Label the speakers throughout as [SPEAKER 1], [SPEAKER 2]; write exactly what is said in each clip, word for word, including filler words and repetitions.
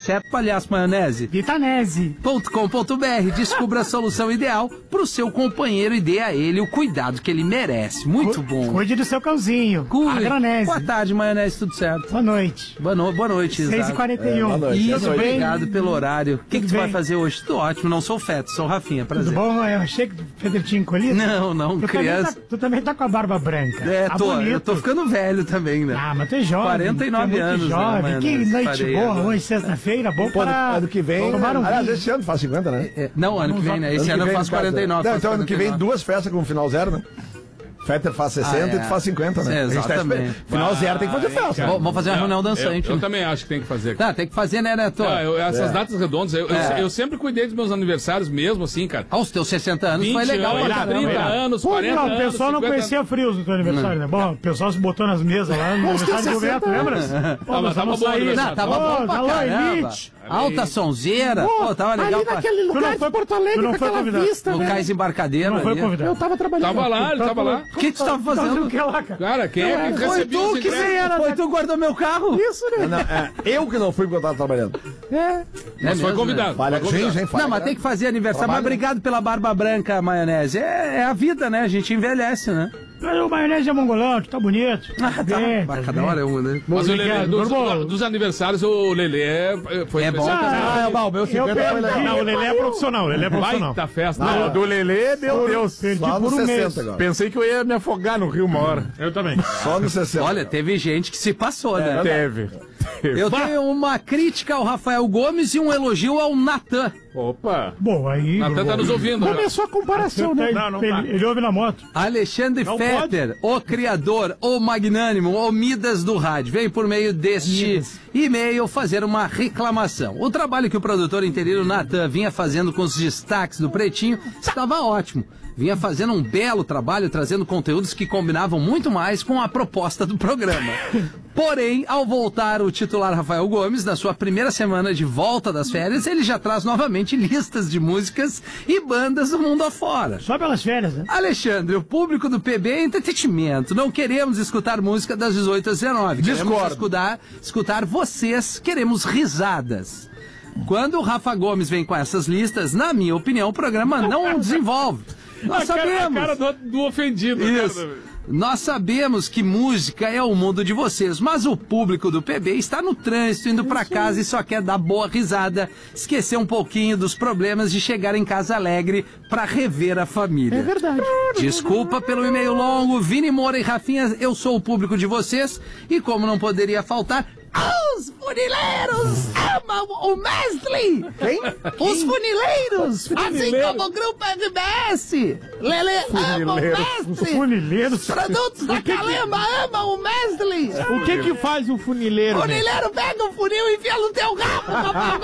[SPEAKER 1] certo, palhaço maionese?
[SPEAKER 2] Vitanese.
[SPEAKER 1] ponto com ponto b r. Descubra a solução ideal pro seu companheiro e dê a ele o cuidado que ele merece. Muito
[SPEAKER 2] Cu-
[SPEAKER 1] bom.
[SPEAKER 2] Cuide do seu cãozinho.
[SPEAKER 1] Cuide.
[SPEAKER 2] Agranese.
[SPEAKER 1] Boa tarde, maionese, tudo certo?
[SPEAKER 2] Boa noite.
[SPEAKER 1] Boa, no... Boa noite,
[SPEAKER 2] seis e
[SPEAKER 1] Exato.
[SPEAKER 2] quarenta e um.
[SPEAKER 3] É, boa noite.
[SPEAKER 1] Isso,
[SPEAKER 3] Tudo bem?
[SPEAKER 1] obrigado pelo horário. O que, que tu
[SPEAKER 2] bem?
[SPEAKER 1] vai fazer hoje? Tudo ótimo, não sou o Feto, sou o Rafinha,
[SPEAKER 2] Tudo
[SPEAKER 1] prazer.
[SPEAKER 2] bom? Eu achei que o Pedro tinha encolhido.
[SPEAKER 1] Não, não,
[SPEAKER 2] Tu
[SPEAKER 1] criança.
[SPEAKER 2] também, tá, tu também tá com a barba branca.
[SPEAKER 1] É,
[SPEAKER 2] Tá
[SPEAKER 1] tô,
[SPEAKER 2] bonito.
[SPEAKER 1] eu tô ficando velho também, né?
[SPEAKER 2] Ah, mas tu é jovem.
[SPEAKER 1] quarenta e nove
[SPEAKER 2] tu é muito
[SPEAKER 1] anos, né,
[SPEAKER 2] jovem.
[SPEAKER 1] maionese?
[SPEAKER 2] Que noite
[SPEAKER 1] Parei
[SPEAKER 2] boa
[SPEAKER 1] agora.
[SPEAKER 2] hoje, sexta-feira. Bom
[SPEAKER 3] Pô,
[SPEAKER 2] para
[SPEAKER 3] ano que vem.
[SPEAKER 2] tomar um
[SPEAKER 3] Aliás,
[SPEAKER 2] vinho.
[SPEAKER 3] esse ano faz cinquenta, né?
[SPEAKER 1] É, não, ano que vem, né? Esse
[SPEAKER 3] que
[SPEAKER 1] ano eu
[SPEAKER 3] vem,
[SPEAKER 1] faço
[SPEAKER 3] no caso,
[SPEAKER 1] quarenta e nove.
[SPEAKER 3] Não,
[SPEAKER 1] faço
[SPEAKER 3] então ano que vem
[SPEAKER 1] quarenta e nove.
[SPEAKER 3] duas festas com final zero, né? Fetter faz sessenta
[SPEAKER 1] Ah, é.
[SPEAKER 3] e tu faz cinquenta, né?
[SPEAKER 1] É,
[SPEAKER 3] A gente tá
[SPEAKER 1] exatamente.
[SPEAKER 3] esperando. Final zero tem que fazer festa.
[SPEAKER 1] Vamos vamos fazer uma reunião
[SPEAKER 4] Eu,
[SPEAKER 1] dançante.
[SPEAKER 4] eu
[SPEAKER 1] né?
[SPEAKER 4] também acho que tem que fazer.
[SPEAKER 1] Tá, tem que fazer, né, Neto?
[SPEAKER 4] Ah, eu- essas
[SPEAKER 3] É.
[SPEAKER 4] datas redondas, eu, eu-
[SPEAKER 1] É.
[SPEAKER 4] eu sempre cuidei dos meus aniversários mesmo, assim, cara.
[SPEAKER 1] Aos teus sessenta anos foi
[SPEAKER 4] vinte
[SPEAKER 1] legal pra
[SPEAKER 4] anos,
[SPEAKER 1] caramba.
[SPEAKER 4] trinta
[SPEAKER 1] né?
[SPEAKER 4] anos,
[SPEAKER 2] Pô,
[SPEAKER 4] quarenta
[SPEAKER 2] não,
[SPEAKER 4] anos.
[SPEAKER 2] o pessoal não
[SPEAKER 4] cinquenta
[SPEAKER 2] conhecia frios no teu aniversário, né? Bom, o pessoal se botou nas mesas lá no aniversário do Beto, lembra? Pô,
[SPEAKER 4] Tava-
[SPEAKER 2] nós
[SPEAKER 4] tava
[SPEAKER 2] vamos
[SPEAKER 4] bom o
[SPEAKER 2] sair.
[SPEAKER 4] aniversário.
[SPEAKER 1] Não, tava
[SPEAKER 2] Pô,
[SPEAKER 1] bom pra
[SPEAKER 2] Galã
[SPEAKER 1] caramba.
[SPEAKER 2] Elite.
[SPEAKER 1] Alta sonzeira. Pô, tava legal pra...
[SPEAKER 2] Tu não foi Porto Alegre, tu não foi convidado.
[SPEAKER 1] No cais embarcadeiro
[SPEAKER 2] Não foi
[SPEAKER 1] ali.
[SPEAKER 2] convidado. Eu tava trabalhando.
[SPEAKER 4] Tava lá, ele tava lá.
[SPEAKER 1] O que tu tava fazendo?
[SPEAKER 2] O que lá, cara?
[SPEAKER 4] Cara, quem é que
[SPEAKER 1] Foi
[SPEAKER 4] recebeu
[SPEAKER 1] tu
[SPEAKER 4] os
[SPEAKER 1] que
[SPEAKER 4] ingressos?
[SPEAKER 1] você era, Foi tu que guardou meu carro?
[SPEAKER 2] Isso, né?
[SPEAKER 3] Não, é, eu que não fui porque eu tava trabalhando.
[SPEAKER 2] É.
[SPEAKER 1] É
[SPEAKER 4] Mas foi
[SPEAKER 1] mesmo,
[SPEAKER 4] convidado.
[SPEAKER 3] Falha,
[SPEAKER 4] foi convidado.
[SPEAKER 3] gente, gente, falha.
[SPEAKER 1] Não, mas tem que fazer aniversário. Mas
[SPEAKER 3] Trabalho.
[SPEAKER 1] obrigado pela barba branca, maionese. É, é a vida, né? A gente envelhece, né?
[SPEAKER 2] O maionese é mongolão, tu tá bonito.
[SPEAKER 1] Ah, tá.
[SPEAKER 2] Bem,
[SPEAKER 1] Bah,
[SPEAKER 2] tá
[SPEAKER 1] cada
[SPEAKER 2] bem.
[SPEAKER 1] hora é uma, né?
[SPEAKER 4] Mas o Lelê,
[SPEAKER 2] Obrigado,
[SPEAKER 4] dos,
[SPEAKER 2] Borbô.
[SPEAKER 4] dos aniversários, o Lelê foi
[SPEAKER 1] É bom.
[SPEAKER 4] especial.
[SPEAKER 3] Ah, é, o meu cinquenta foi legal.
[SPEAKER 5] Não, o Lelê é profissional, o Lelê é profissional.
[SPEAKER 4] Baita festa.
[SPEAKER 5] Não, o do Lelê, meu Deus.
[SPEAKER 2] Perdi
[SPEAKER 3] Só
[SPEAKER 2] por
[SPEAKER 3] no
[SPEAKER 2] um mês.
[SPEAKER 3] sessenta agora.
[SPEAKER 5] Pensei que eu ia me afogar no rio uma hora. Eu também.
[SPEAKER 3] Só no sessenta.
[SPEAKER 1] Olha, teve gente que se passou, né?
[SPEAKER 5] Teve.
[SPEAKER 1] Eu tenho uma crítica ao Rafael Gomes e um elogio ao Natan.
[SPEAKER 5] Opa.
[SPEAKER 2] Bom, aí...
[SPEAKER 4] Natan tá nos ouvindo. né?
[SPEAKER 5] Começou a comparação, né? Não, não
[SPEAKER 2] ele,
[SPEAKER 5] tá.
[SPEAKER 2] ele ouve na moto.
[SPEAKER 1] Alexandre
[SPEAKER 5] Não
[SPEAKER 1] Fetter, o criador, o magnânimo, o Midas do rádio, vem por meio deste
[SPEAKER 2] Midas.
[SPEAKER 1] e-mail fazer uma reclamação. O trabalho que o produtor interino Natan vinha fazendo com os destaques do Pretinho estava ótimo. Vinha fazendo um belo trabalho, trazendo conteúdos que combinavam muito mais com a proposta do programa. Porém, ao voltar o titular Rafael Gomes, na sua primeira semana de volta das férias, ele já traz novamente listas de músicas e bandas do mundo afora.
[SPEAKER 2] Só pelas férias, né?
[SPEAKER 1] Alexandre, o público do P B é entretenimento. Não queremos escutar música das dezoito às dezenove. Queremos
[SPEAKER 3] Discordo.
[SPEAKER 1] escutar, escutar vocês, queremos risadas. Quando o Rafa Gomes vem com essas listas, na minha opinião, o programa não desenvolve. Nós
[SPEAKER 4] A cara, a
[SPEAKER 1] sabemos.
[SPEAKER 4] cara do, do ofendido.
[SPEAKER 1] Isso.
[SPEAKER 4] cara do-
[SPEAKER 1] Nós sabemos que música é o mundo de vocês, mas o público do P B está no trânsito, indo pra casa e só quer dar boa risada, esquecer um pouquinho dos problemas de chegar em casa alegre pra rever a família.
[SPEAKER 2] É verdade.
[SPEAKER 1] Desculpa pelo e-mail longo, Vini Moura e Rafinha, eu sou o público de vocês e como não poderia faltar, os funileiros amam o mestre!
[SPEAKER 3] Quem?
[SPEAKER 1] Os funileiros, assim como o grupo F B S! Lele ama o mestre!
[SPEAKER 2] Funileiros.
[SPEAKER 1] Produtos da Calema amam o mestre!
[SPEAKER 5] O que que faz um funileiro? gente?
[SPEAKER 1] Funileiro pega o funil e enfia no teu rabo, Rafael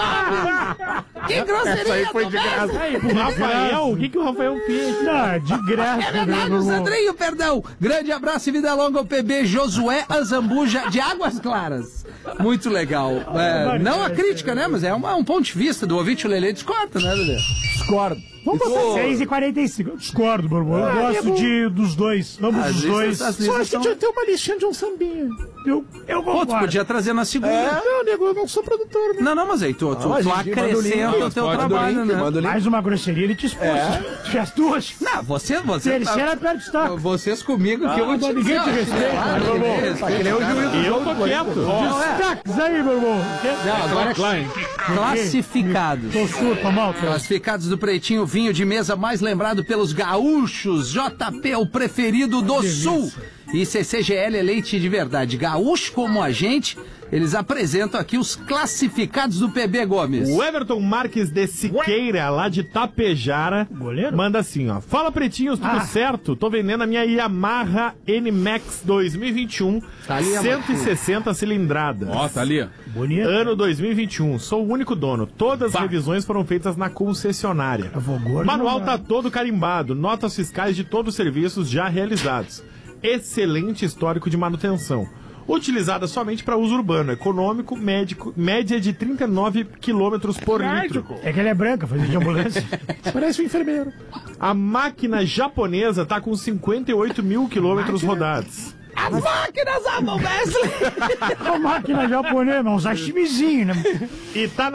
[SPEAKER 1] Gomes! Que grosseria
[SPEAKER 5] Essa aí foi
[SPEAKER 1] do
[SPEAKER 5] de
[SPEAKER 1] mestre!
[SPEAKER 5] graça. Aí, pro Rafael, o que que o Rafael fez?
[SPEAKER 2] Ah, de graça.
[SPEAKER 1] É verdade,
[SPEAKER 2] meu
[SPEAKER 1] o
[SPEAKER 2] irmão.
[SPEAKER 1] Sandrinho, perdão. Grande abraço e vida longa ao P B Josué Azambuja de Águas Claras. Muito legal. É, não a crítica, né? Mas é uma- um ponto de vista do ouvinte, o Lelê discorda, né, Lelê?
[SPEAKER 3] Discordo.
[SPEAKER 2] Vamos botar seis e quarenta e cinco. Eu discordo, Borbô. Eu gosto de, dos dois. Vamos
[SPEAKER 1] As
[SPEAKER 2] dos
[SPEAKER 1] listas-
[SPEAKER 2] dois.
[SPEAKER 1] as
[SPEAKER 5] Só
[SPEAKER 1] listas
[SPEAKER 5] acho que
[SPEAKER 1] são-
[SPEAKER 5] tinha que ter uma listinha de um sambinha.
[SPEAKER 2] Eu, eu
[SPEAKER 1] Pô, tu
[SPEAKER 2] concordo.
[SPEAKER 1] podia trazer na segunda.
[SPEAKER 5] Não, nego, eu não sou produtor, né?
[SPEAKER 1] Não, não, mas aí tu, tu,
[SPEAKER 3] Não, a
[SPEAKER 1] tu
[SPEAKER 3] gente manda o link,
[SPEAKER 1] acrescenta o teu
[SPEAKER 4] pode
[SPEAKER 1] trabalho,
[SPEAKER 3] Manda o link,
[SPEAKER 1] né?
[SPEAKER 3] manda o link.
[SPEAKER 2] Mais uma grosseria, ele te expôs. Fez duas.
[SPEAKER 1] Não, você, você...
[SPEAKER 2] Terceira perto de estar.
[SPEAKER 1] Vocês comigo que eu vou te
[SPEAKER 2] ninguém
[SPEAKER 1] dizer,
[SPEAKER 2] te
[SPEAKER 1] ó,
[SPEAKER 2] respeita,
[SPEAKER 1] claro,
[SPEAKER 2] né,
[SPEAKER 1] ninguém
[SPEAKER 2] Borbô?
[SPEAKER 1] respeita,
[SPEAKER 3] Tá que nem o
[SPEAKER 1] cara.
[SPEAKER 3] juiz do
[SPEAKER 5] Eu
[SPEAKER 3] jogo
[SPEAKER 5] tô
[SPEAKER 3] do
[SPEAKER 5] quieto.
[SPEAKER 1] Não, é.
[SPEAKER 2] Destaques aí, meu irmão.
[SPEAKER 1] Não, agora é classificados.
[SPEAKER 2] Tô surdo, tô mal, tô.
[SPEAKER 1] Classificados do Pretinho, vinho de mesa mais lembrado pelos gaúchos. J P, o preferido do Sul. E C C G L é leite de verdade. Gaúcho como a gente, eles apresentam aqui os classificados do P B Gomes.
[SPEAKER 5] O Everton Marques de Siqueira, lá de Tapejara,
[SPEAKER 2] Goleiro?
[SPEAKER 5] manda assim, ó. Fala, pretinhos, tudo
[SPEAKER 2] Ah.
[SPEAKER 5] certo? Tô vendendo a minha Yamaha N-Max dois mil e vinte e um,
[SPEAKER 1] Tá ali,
[SPEAKER 5] cento e sessenta cilindradas.
[SPEAKER 4] Ó, tá ali.
[SPEAKER 2] Bonito.
[SPEAKER 5] Ano dois mil e vinte e um, sou o único dono. Todas as revisões foram feitas na concessionária.
[SPEAKER 2] vou gordo,
[SPEAKER 5] Manual
[SPEAKER 2] não
[SPEAKER 5] tá todo carimbado, notas fiscais de todos os serviços já realizados. Excelente histórico de manutenção. Utilizada somente para uso urbano, econômico, médico, média de trinta e nove quilômetros por litro.
[SPEAKER 2] É que ele é branca, fazia de ambulância.
[SPEAKER 5] Parece um enfermeiro. A máquina japonesa tá com cinquenta e oito mil quilômetros rodados.
[SPEAKER 1] As máquinas amam, Wesley!
[SPEAKER 2] A máquina japonesa, mas um sashimizinho, né?
[SPEAKER 5] E tá